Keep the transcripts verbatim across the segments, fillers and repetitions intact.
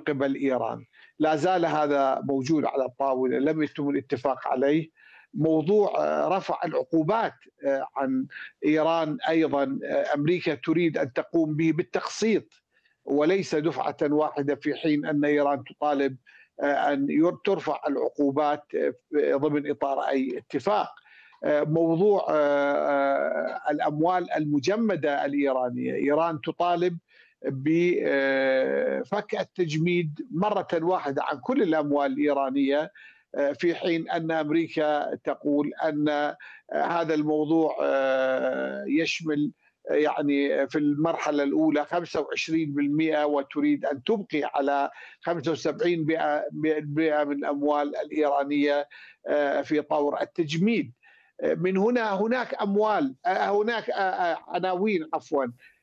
قبل إيران. لا زال هذا موجود على الطاولة، لم يتم الاتفاق عليه. موضوع رفع العقوبات عن إيران أيضا أمريكا تريد أن تقوم به بالتقسيط وليس دفعة واحدة، في حين أن إيران تطالب أن ترفع العقوبات ضمن إطار أي اتفاق. موضوع الأموال المجمدة الإيرانية، إيران تطالب بفك التجميد مرة واحدة عن كل الأموال الإيرانية، في حين أن أمريكا تقول أن هذا الموضوع يشمل يعني في المرحلة الأولى خمسة وعشرين بالمئة وتريد أن تبقي على خمسة وسبعين بالمئة من الأموال الإيرانية في طور التجميد. من هنا هناك أموال، هناك عناوين عفوا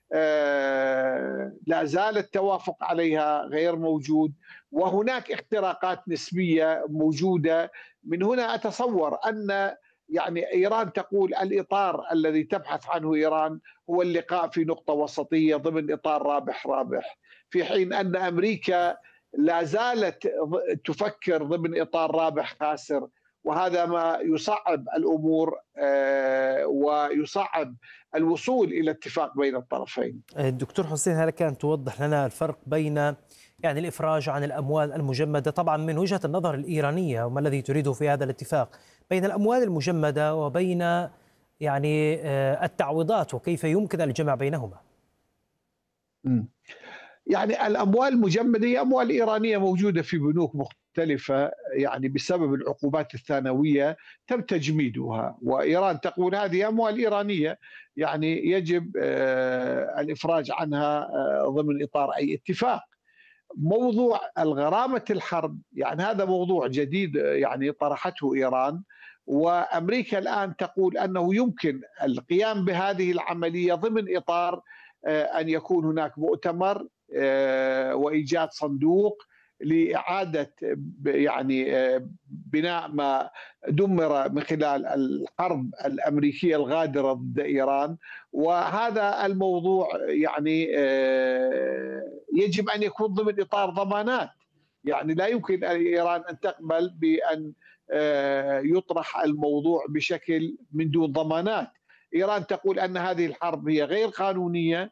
لا زال التوافق عليها غير موجود، وهناك اختراقات نسبية موجودة. من هنا أتصور أن يعني إيران تقول الإطار الذي تبحث عنه إيران هو اللقاء في نقطة وسطية ضمن إطار رابح رابح، في حين أن أمريكا لا زالت تفكر ضمن إطار رابح خاسر، وهذا ما يصعب الأمور ويصعب الوصول إلى اتفاق بين الطرفين. دكتور حسين، هل كان توضح لنا الفرق بين يعني الإفراج عن الأموال المجمدة طبعا من وجهة النظر الإيرانية وما الذي تريده في هذا الاتفاق، بين الأموال المجمدة وبين يعني التعويضات، وكيف يمكن الجمع بينهما؟ م. يعني الأموال المجمدة هي أموال إيرانية موجودة في بنوك مختلفة، يعني بسبب العقوبات الثانوية تم تجميدها، وإيران تقول هذه أموال إيرانية يعني يجب الإفراج عنها ضمن إطار أي اتفاق. موضوع الغرامة الحرب يعني هذا موضوع جديد يعني طرحته إيران، وأمريكا الآن تقول أنه يمكن القيام بهذه العملية ضمن إطار أن يكون هناك مؤتمر وإيجاد صندوق لإعادة يعني بناء ما دمر من خلال الحرب الأمريكية الغادرة ضد إيران. وهذا الموضوع يعني يجب أن يكون ضمن إطار ضمانات، يعني لا يمكن إيران أن تقبل بأن يطرح الموضوع بشكل من دون ضمانات. إيران تقول أن هذه الحرب هي غير قانونية،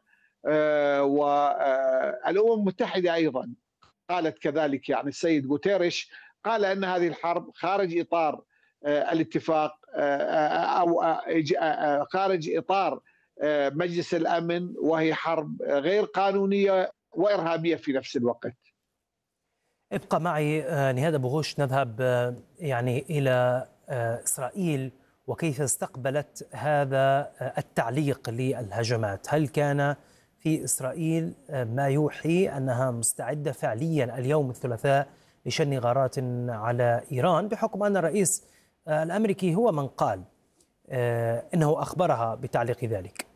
والأمم المتحدة أيضا قالت كذلك، يعني السيد غوتيريش قال أن هذه الحرب خارج إطار الاتفاق أو خارج إطار مجلس الأمن، وهي حرب غير قانونية وإرهابية في نفس الوقت. ابقى معي نهاد أبو غوش، نذهب يعني إلى إسرائيل وكيف استقبلت هذا التعليق للهجمات. هل كان في إسرائيل ما يوحي أنها مستعدة فعليا اليوم الثلاثاء لشن غارات على إيران، بحكم أن الرئيس الأمريكي هو من قال إنه أخبرها بتعليق ذلك؟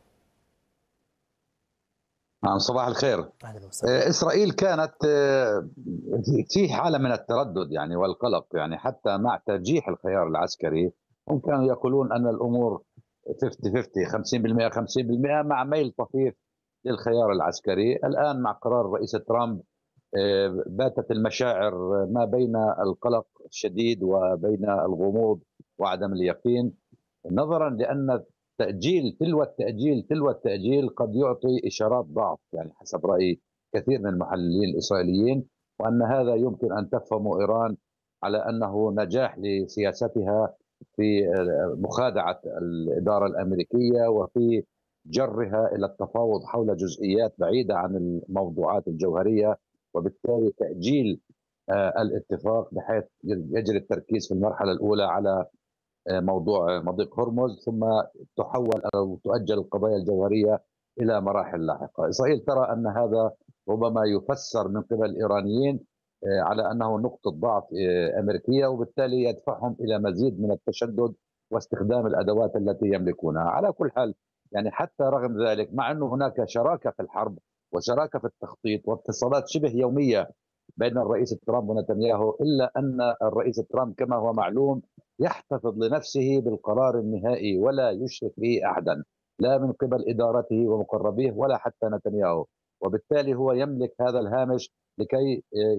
نعم، صباح الخير. إسرائيل كانت في حالة من التردد يعني والقلق، يعني حتى مع ترجيح الخيار العسكري هم كانوا يقولون أن الأمور خمسين خمسين خمسين بالمئة خمسين بالمئة مع ميل طفيف للخيار العسكري. الآن مع قرار الرئيس ترامب باتت المشاعر ما بين القلق الشديد وبين الغموض وعدم اليقين، نظرا لأن تأجيل تلو التأجيل تلو التأجيل قد يعطي إشارات ضعف، يعني حسب رأي كثير من المحللين الإسرائيليين، وأن هذا يمكن أن تفهم إيران على أنه نجاح لسياستها في مخادعة الإدارة الأمريكية وفي جرها إلى التفاوض حول جزئيات بعيدة عن الموضوعات الجوهرية، وبالتالي تأجيل الاتفاق بحيث يجري التركيز في المرحلة الأولى على موضوع مضيق هرمز، ثم تحول أو تؤجل القضايا الجوهرية إلى مراحل لاحقة. إسرائيل ترى أن هذا ربما يفسر من قبل الإيرانيين على أنه نقطة ضعف أمريكية، وبالتالي يدفعهم إلى مزيد من التشدد واستخدام الأدوات التي يملكونها. على كل حال يعني حتى رغم ذلك، مع أنه هناك شراكة في الحرب وشراكة في التخطيط واتصالات شبه يومية بين الرئيس ترامب ونتنياهو، إلا أن الرئيس ترامب كما هو معلوم يحتفظ لنفسه بالقرار النهائي ولا يشرك به أحدا، لا من قبل إدارته ومقربيه ولا حتى نتنياهو، وبالتالي هو يملك هذا الهامش لكي